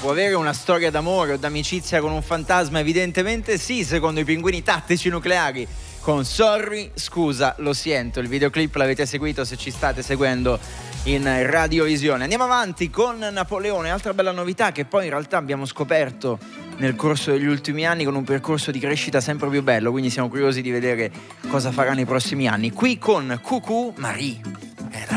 può avere una storia d'amore o d'amicizia con un fantasma? Evidentemente sì, secondo i Pinguini Tattici Nucleari con Sorry, scusa, lo sento. Il videoclip l'avete seguito se ci state seguendo in radiovisione. Andiamo avanti con Napoleone, altra bella novità che poi in realtà abbiamo scoperto nel corso degli ultimi anni, con un percorso di crescita sempre più bello, quindi siamo curiosi di vedere cosa farà nei prossimi anni. Qui con Coucou Marie.